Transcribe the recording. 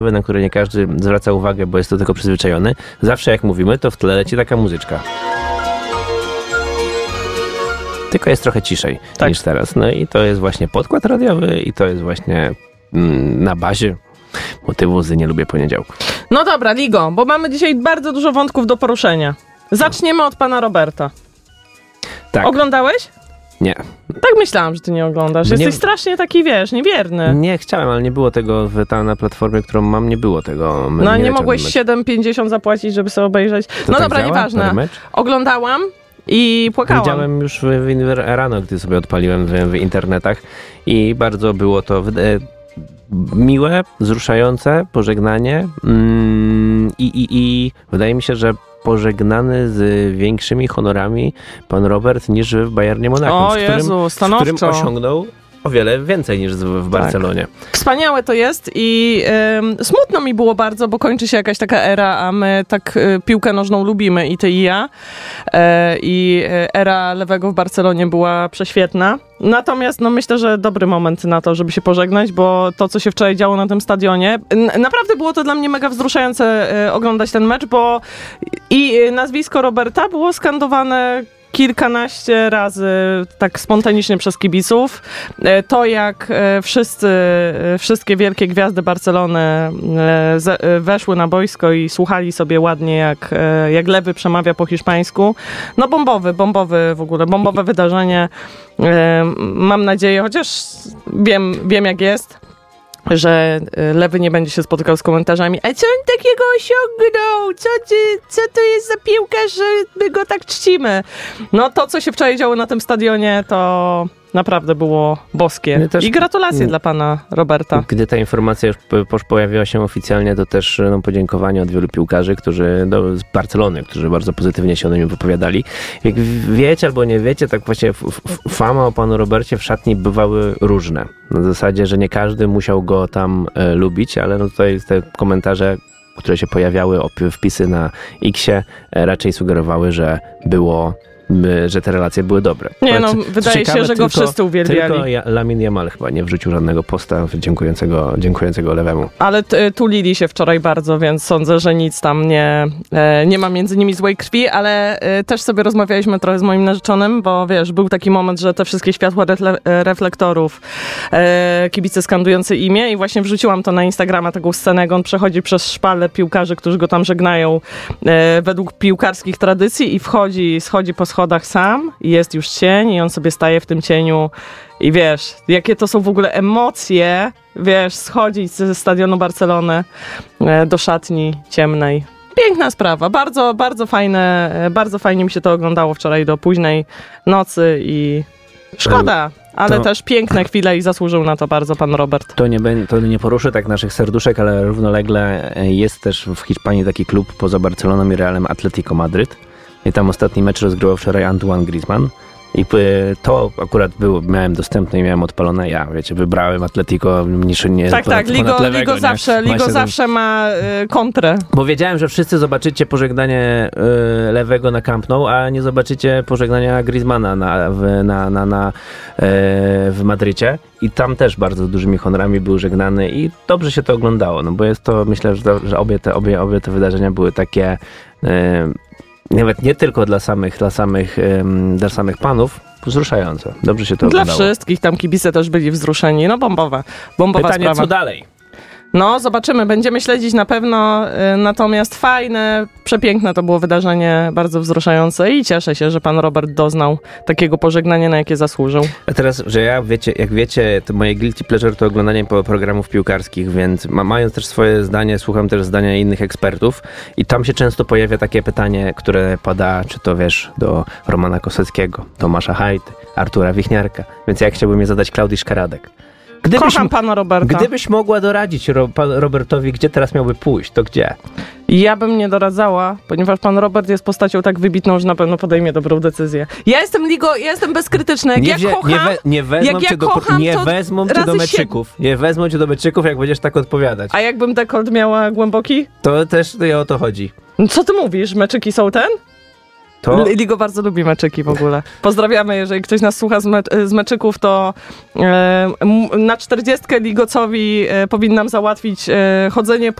na które nie każdy zwraca uwagę, bo jest do tego przyzwyczajony. Zawsze jak mówimy, to w tle leci taka muzyczka. Tylko jest trochę ciszej niż teraz. No i to jest właśnie podkład radiowy i to jest właśnie na bazie motywu z Nie lubię poniedziałku. No dobra, Ligo, bo mamy dzisiaj bardzo dużo wątków do poruszenia. Zaczniemy od pana Roberta. Tak. Oglądałeś? Nie. Tak myślałam, że ty nie oglądasz. Jesteś strasznie taki, niewierny. Nie chciałem, ale nie było tego na platformie, którą mam, nie było tego. No nie mogłeś 7,50 zapłacić, żeby sobie obejrzeć. To no tak dobra, działa? nieważne. Oglądałam i płakałam. Widziałem już rano, gdy sobie odpaliłem w internetach i bardzo było to miłe, wzruszające pożegnanie i wydaje mi się, że pożegnany z większymi honorami pan Robert niż w Bayernie Monachium, w którym osiągnął o wiele więcej niż w Barcelonie. Wspaniałe to jest i smutno mi było bardzo, bo kończy się jakaś taka era, a my tak piłkę nożną lubimy i ty i ja. I era Lewego w Barcelonie była prześwietna. Natomiast myślę, że dobry moment na to, żeby się pożegnać, bo to, co się wczoraj działo na tym stadionie, naprawdę było to dla mnie mega wzruszające oglądać ten mecz, bo i nazwisko Roberta było skandowane kilkanaście razy tak spontanicznie przez kibiców. To jak wszystkie wielkie gwiazdy Barcelony weszły na boisko i słuchali sobie ładnie jak Lewy przemawia po hiszpańsku. No bombowe wydarzenie. Mam nadzieję, chociaż wiem jak jest, że Lewy nie będzie się spotykał z komentarzami: a co on takiego osiągnął? Co to jest za piłkarz, że my go tak czcimy? No to, co się wczoraj działo na tym stadionie, to naprawdę było boskie. I gratulacje dla pana Roberta. Gdy ta informacja już pojawiła się oficjalnie, to też podziękowanie od wielu piłkarzy, z Barcelony, którzy bardzo pozytywnie się o nim wypowiadali. Jak wiecie albo nie wiecie, tak właśnie fama o panu Robercie w szatni bywały różne. Na zasadzie, że nie każdy musiał go tam lubić, ale tutaj te komentarze, które się pojawiały, wpisy na X-ie raczej sugerowały, że te relacje były dobre. Nie, wydaje się, że go wszyscy uwielbiali. Tylko Lamine Yamal chyba nie wrzucił żadnego posta dziękującego Lewemu. Ale tulili się wczoraj bardzo, więc sądzę, że nic tam nie ma między nimi złej krwi, ale też sobie rozmawialiśmy trochę z moim narzeczonym, bo był taki moment, że te wszystkie światła reflektorów, kibice skandujący imię i właśnie wrzuciłam to na Instagrama, taką scenę, jak on przechodzi przez szpalę piłkarzy, którzy go tam żegnają według piłkarskich tradycji i schodzi po schodach sam, jest już cień i on sobie staje w tym cieniu i jakie to są w ogóle emocje, schodzić ze stadionu Barcelony do szatni ciemnej. Piękna sprawa, bardzo, bardzo fajnie mi się to oglądało wczoraj do późnej nocy i szkoda, ale też piękne chwile i zasłużył na to bardzo pan Robert. To nie poruszy tak naszych serduszek, ale równolegle jest też w Hiszpanii taki klub poza Barceloną i Realem, Atletico Madryt. I tam ostatni mecz rozgrywał wczoraj Antoine Griezmann. I to akurat miałem dostępne i miałem odpalone. Wybrałem Atletico niż nie. Tak, Ligo zawsze ma kontrę. Bo wiedziałem, że wszyscy zobaczycie pożegnanie Lewego na Camp Nou, a nie zobaczycie pożegnania Griezmana w Madrycie. I tam też bardzo dużymi honorami był żegnany i dobrze się to oglądało, bo jest to, myślę, że obie te wydarzenia były takie nawet nie tylko dla samych panów, wzruszające. Dobrze się to oglądało. Dla wszystkich, tam kibice też byli wzruszeni. Bombowa Pytanie, sprawa. co dalej? Zobaczymy, będziemy śledzić na pewno, natomiast fajne, przepiękne to było wydarzenie, bardzo wzruszające i cieszę się, że pan Robert doznał takiego pożegnania, na jakie zasłużył. A teraz, że jak wiecie, to moje guilty pleasure to oglądanie programów piłkarskich, więc mając też swoje zdanie, słucham też zdania innych ekspertów i tam się często pojawia takie pytanie, które pada, czy to do Romana Koseckiego, Tomasza Hajty, Artura Wichniarka, więc ja chciałbym je zadać Klaudii Szkaradek. Kocham pana Roberta. Gdybyś mogła doradzić Robertowi, gdzie teraz miałby pójść, to gdzie? Ja bym nie doradzała, ponieważ pan Robert jest postacią tak wybitną, że na pewno podejmie dobrą decyzję. Ja jestem bezkrytyczna. Nie wezmą cię do meczyków. Nie wezmą cię do meczyków, jak będziesz tak odpowiadać. A jakbym dekolt miała głęboki? To też o to chodzi. Co ty mówisz? Meczyki są ten? To... Ligo bardzo lubi meczyki w ogóle. Pozdrawiamy, jeżeli ktoś nas słucha z meczyków, to na 40 Ligocowi powinnam załatwić chodzenie